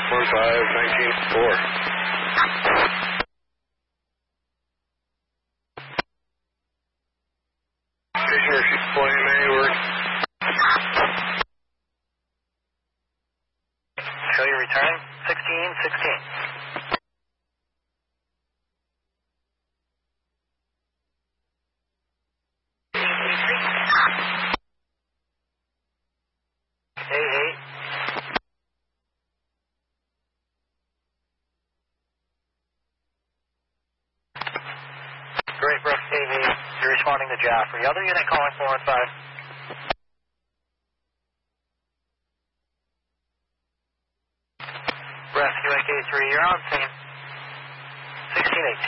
4. Commissioner, she's pulling MA, work. Show you returning. 16. Great Brook AV, you're responding to Jaffrey. Other unit calling 415. Rescue AK3, you're on scene. 16-8.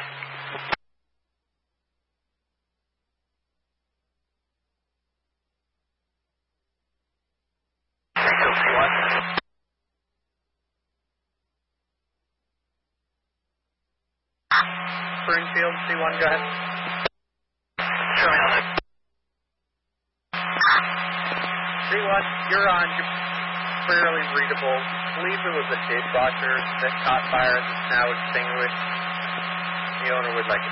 Springfield, C1, go ahead. Showing on it. C1, you're on. You're fairly readable. I believe it was a dishwasher that caught fire and is now extinguished. The owner would like it.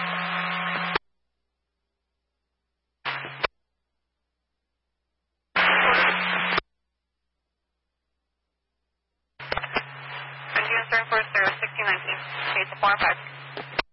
Indian Stern Force 1619. Case 4 5.